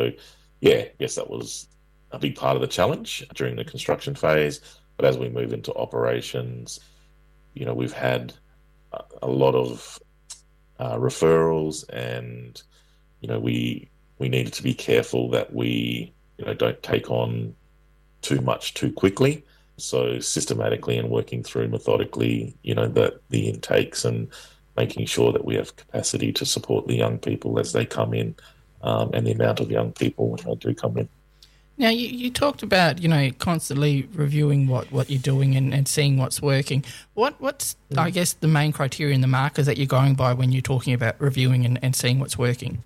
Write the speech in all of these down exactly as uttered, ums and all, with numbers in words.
So, yeah, yes, that was a big part of the challenge during the construction phase. But as we move into operations, you know, we've had a, a lot of uh, referrals, and you know, we we needed to be careful that we, you know, don't take on too much too quickly. So systematically and working through methodically, you know, the the intakes and making sure that we have capacity to support the young people as they come in, um, and the amount of young people when they do come in. Now, you, you talked about, you know, constantly reviewing what, what you're doing and, and seeing what's working. What What's, mm. I guess, the main criteria and the markers that you're going by when you're talking about reviewing and, and seeing what's working?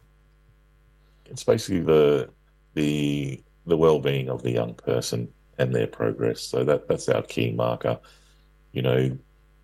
It's basically the the the well-being of the young person and their progress. So that that's our key marker. You know,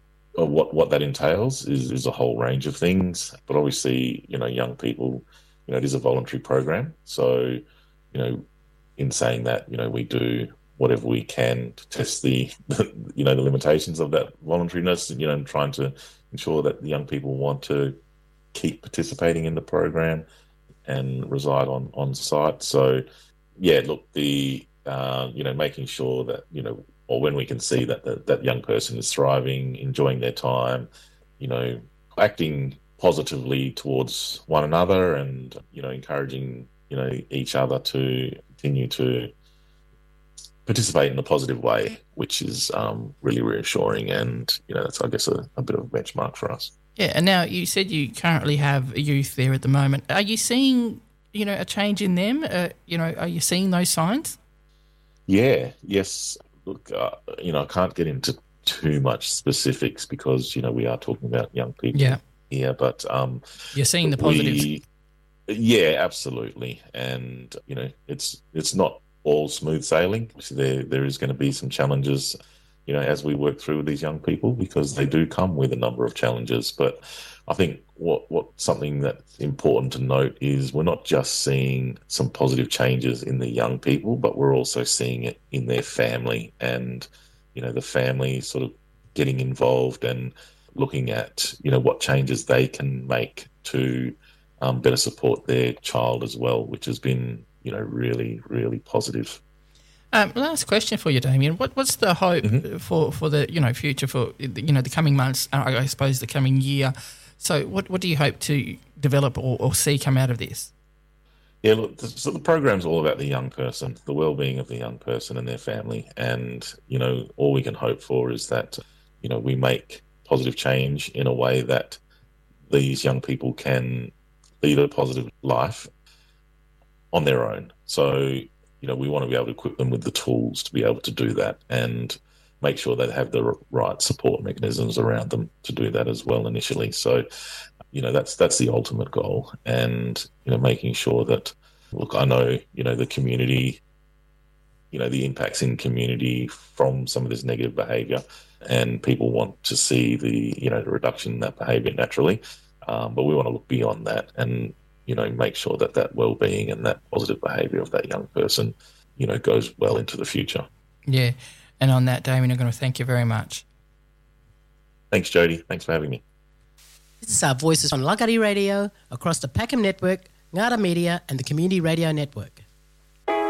what what that entails is, is a whole range of things. But obviously, you know, young people, you know, it is a voluntary program. So, you know, in saying that, you know, we do whatever we can to test the, you know, the limitations of that voluntariness, you know, and trying to ensure that the young people want to keep participating in the program and reside on, on site. So, yeah, look, the, uh, you know, making sure that, you know, or when we can see that the, that young person is thriving, enjoying their time, you know, acting positively towards one another and, you know, encouraging, you know, each other to continue to participate in a positive way, which is um, really reassuring. And, you know, that's, I guess, a, a bit of a benchmark for us. Yeah, and now you said you currently have youth there at the moment. Are you seeing, you know, a change in them? Uh, you know, are you seeing those signs? Yeah, yes. Look, uh, you know, I can't get into too much specifics because, you know, we are talking about young people yeah. here, but um, you're seeing the positives. We, yeah, absolutely. And, you know, it's it's not all smooth sailing. So there there is going to be some challenges, you know, as we work through with these young people, because they do come with a number of challenges. But I think what, what something that's important to note is we're not just seeing some positive changes in the young people, but we're also seeing it in their family and, you know, the family sort of getting involved and looking at, you know, what changes they can make to um, better support their child as well, which has been, you know, really, really positive. Um, last question for you, Damien. What, what's the hope mm-hmm. for, for the, you know, future, for, you know, the coming months, I suppose the coming year? So what, what do you hope to develop or, or see come out of this? Yeah, look, so the program's all about the young person, the well-being of the young person and their family. And, you know, all we can hope for is that, you know, we make positive change in a way that these young people can lead a positive life on their own. So, you know, we want to be able to equip them with the tools to be able to do that and make sure they have the right support mechanisms around them to do that as well initially. So, you know, that's that's the ultimate goal. And, you know, making sure that, look, I know, you know, the community, you know, the impacts in community from some of this negative behaviour, and people want to see the, you know, the reduction in that behaviour naturally. Um, but we want to look beyond that and, you know, make sure that that well-being and that positive behaviour of that young person, you know, goes well into the future. Yeah. And on that, Damien, I'm going to thank you very much. Thanks, Jody. Thanks for having me. This is our Voices on Langkawi Radio, across the Peckham Network, Ngada Media and the Community Radio Network.